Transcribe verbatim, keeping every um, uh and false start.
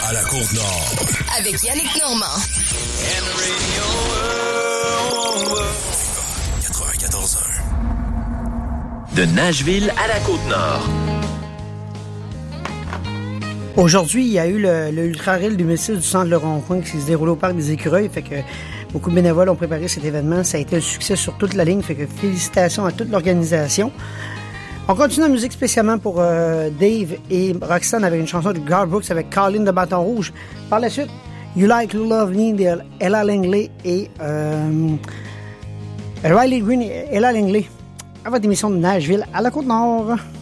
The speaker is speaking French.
à la Côte-Nord. Avec Yannick Normand. quatre-vingt-quatorze un. De Nashville à la Côte-Nord. Aujourd'hui, il y a eu le, le ultra-rail du missile du centre Le Rond-Point qui s'est déroulé au Parc des Écureuils. Fait que beaucoup de bénévoles ont préparé cet événement. Ça a été un succès sur toute la ligne. Fait que félicitations à toute l'organisation. On continue la musique spécialement pour euh, Dave et Roxanne avec une chanson de Garth Brooks avec Colin de Bâton Rouge. Par la suite, You Like to Love Me de Ella Langley et euh, Riley Green et Ella Langley à votre émission de Nashville à la Côte-Nord.